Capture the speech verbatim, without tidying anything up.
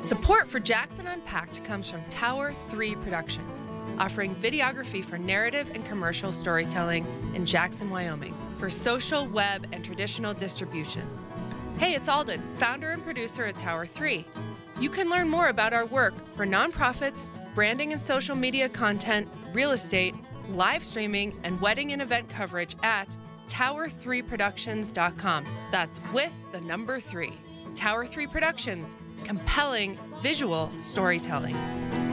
Support for Jackson Unpacked comes from Tower three Productions, offering videography for narrative and commercial storytelling in Jackson, Wyoming, for social, web, and traditional distribution. Hey, it's Alden, founder and producer at Tower three. You can learn more about our work for nonprofits, branding and social media content, real estate, live streaming, and wedding and event coverage at tower three productions dot com. That's with the number three. Tower three Productions, compelling visual storytelling.